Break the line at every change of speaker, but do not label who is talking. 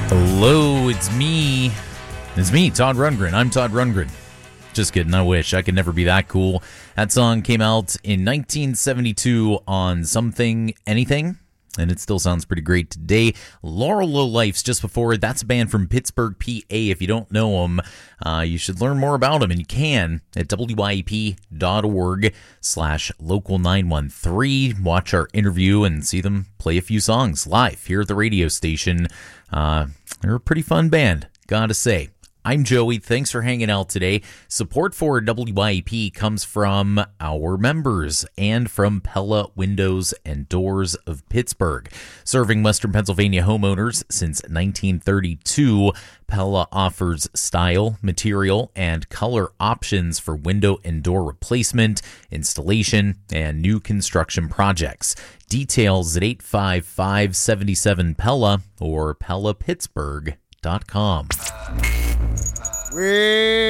Hello, it's me. It's me, Todd Rundgren. I'm Todd Rundgren. Just kidding, I wish. I could never be that cool. That song came out in 1972 on Something Anything, and it still sounds pretty great today. Laurel Lowlifes just before. That's a band from Pittsburgh, PA. If you don't know them, you should learn more about them, and you can at wyep.org/local913. Watch our interview and see them play a few songs live here at the radio station. They're a pretty fun band, gotta say. I'm Joey. Thanks for hanging out today. Support for WYEP comes from our members and from Pella Windows and Doors of Pittsburgh. Serving Western Pennsylvania homeowners since 1932, Pella offers style, material, and color options for window and door replacement, installation, and new construction projects. Details at 855-77 Pella or PellaPittsburgh.com.
Well,